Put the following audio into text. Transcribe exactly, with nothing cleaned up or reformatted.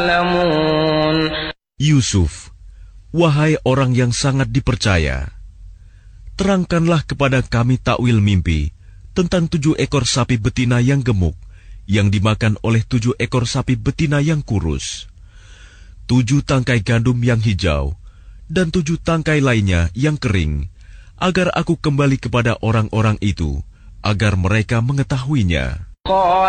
Yusuf, wahai orang yang sangat dipercaya, terangkanlah kepada kami takwil mimpi tentang tujuh ekor sapi betina yang gemuk yang dimakan oleh tujuh ekor sapi betina yang kurus, tujuh tangkai gandum yang hijau, dan tujuh tangkai lainnya yang kering, agar aku kembali kepada orang-orang itu, agar mereka mengetahuinya.